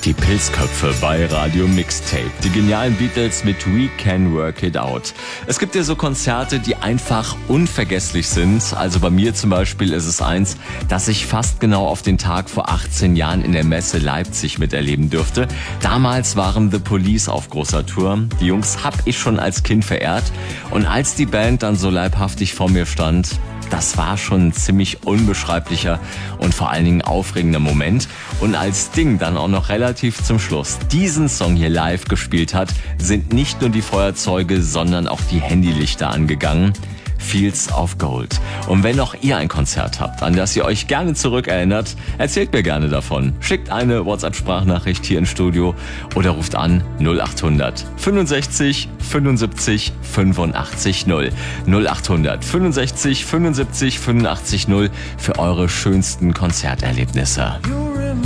Die Pilzköpfe bei Radio Mixtape. Die genialen Beatles mit We Can Work It Out. Es gibt ja so Konzerte, die einfach unvergesslich sind. Also bei mir zum Beispiel ist es eins, das ich fast genau auf den Tag vor 18 Jahren in der Messe Leipzig miterleben durfte. Damals waren The Police auf großer Tour. Die Jungs hab ich schon als Kind verehrt. Und als die Band dann so leibhaftig vor mir stand, das war schon ein ziemlich unbeschreiblicher und vor allen Dingen aufregender Moment. Und als Sting dann auch noch relativ zum Schluss diesen Song hier live gespielt hat, sind nicht nur die Feuerzeuge, sondern auch die Handylichter angegangen. Fields of Gold. Und wenn auch ihr ein Konzert habt, an das ihr euch gerne zurückerinnert, erzählt mir gerne davon. Schickt eine WhatsApp-Sprachnachricht hier ins Studio oder ruft an 0800 65 75 85 0. 0800 65 75 85 0 für eure schönsten Konzerterlebnisse.